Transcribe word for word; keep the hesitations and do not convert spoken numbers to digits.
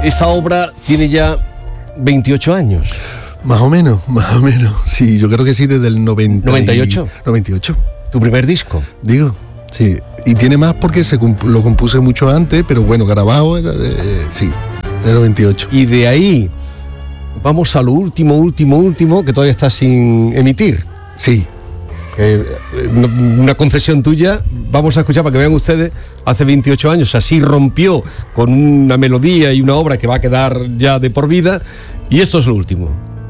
esta obra tiene ya veintiocho años. Más o menos, más o menos. Sí, yo creo que sí, desde el noventa ¿noventa y ocho? noventa y ocho. ¿Tu primer disco? Digo, sí. Y tiene más porque se comp- lo compuse mucho antes, pero bueno, grabado era de, eh, sí, en el noventa y ocho. Y de ahí vamos a lo último, último, último, que todavía está sin emitir. Sí. Eh, una concesión tuya, vamos a escuchar para que vean ustedes, hace veintiocho años así rompió con una melodía y una obra que va a quedar ya de por vida, y esto es lo último.